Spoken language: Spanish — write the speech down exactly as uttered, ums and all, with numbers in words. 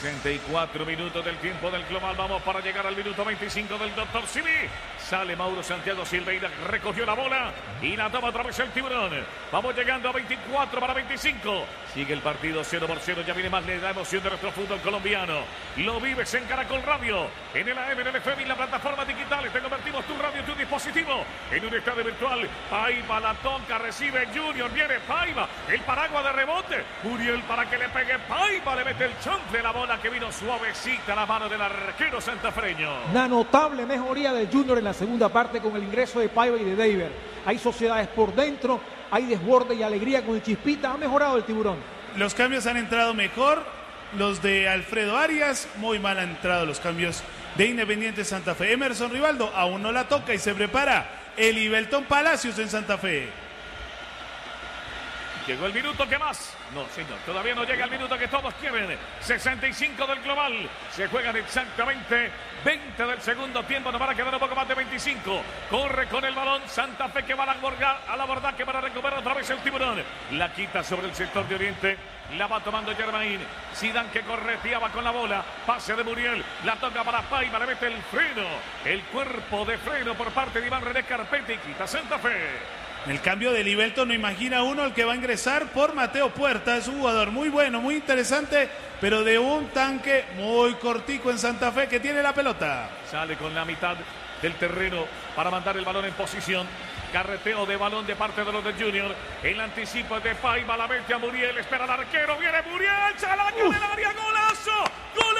sesenta y cuatro minutos del tiempo del global. Vamos para llegar al minuto veinticinco del doctor Simi. Sale Mauro Santiago Silveira, recogió la bola y la toma otra vez el Tiburón. Vamos llegando a veinticuatro para veinticinco. Sigue el partido cero por cero. Ya viene más la emoción de nuestro fútbol colombiano. Lo vives en Caracol Radio, en el A M, en el F M y en la plataforma digital. Te convertimos tu radio, tu dispositivo en un estadio virtual. Paiva la toca, recibe Junior, viene Paiva, el paraguas de rebote. Muriel para que le pegue Paiva, le mete el chanfle, la bola que vino suavecita a la mano del arquero santafreño. Una notable mejoría del Junior en la segunda parte con el ingreso de Paiva y de David. Hay sociedades por dentro, hay desborde y alegría con el Chispita. Ha mejorado el Tiburón. Los cambios han entrado mejor. Los de Alfredo Arias, muy mal han entrado los cambios de Independiente Santa Fe. Emerson Rivaldo aún no la toca y se prepara el Ibelton Palacios en Santa Fe. Llegó el minuto que más. No, señor, todavía no llega el minuto que todos quieren. sesenta y cinco del global. Se juegan exactamente veinte del segundo tiempo. Nos van a quedar un poco más de veinticinco. Corre con el balón Santa Fe que va a la, a la bordaque para recuperar otra vez el Tiburón. La quita sobre el sector de Oriente. La va tomando Germain. Zidane que correteaba con la bola. Pase de Muriel. La toca para Paiva. Le mete el freno. El cuerpo de freno por parte de Iván René Carpetti. Quita Santa Fe. En el cambio de Ibelton no imagina uno el que va a ingresar por Mateo Puerta. Es un jugador muy bueno, muy interesante, pero de un tanque muy cortico en Santa Fe que tiene la pelota. Sale con la mitad del terreno para mandar el balón en posición. Carreteo de balón de parte de los de Junior. El anticipo de Paiva, la mete a Muriel. Espera el arquero. Viene Muriel. Chalaño del área. Golazo. Gol.